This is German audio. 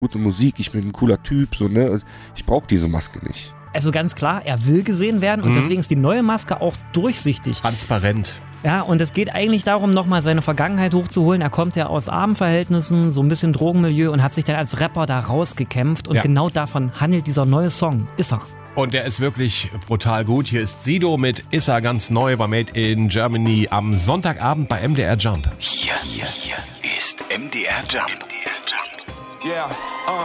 gute Musik, ich bin ein cooler Typ, so, ne? Ich brauche diese Maske nicht. Also ganz klar, er will gesehen werden und deswegen ist die neue Maske auch durchsichtig. Transparent. Ja, und es geht eigentlich darum, nochmal seine Vergangenheit hochzuholen. Er kommt ja aus armen Verhältnissen, so ein bisschen Drogenmilieu und hat sich dann als Rapper da rausgekämpft. Und genau davon handelt dieser neue Song. Ist er. Und der ist wirklich brutal gut. Hier ist Sido mit Issa ganz neu bei Made in Germany am Sonntagabend bei MDR Jump. Hier ist MDR Jump. Yeah.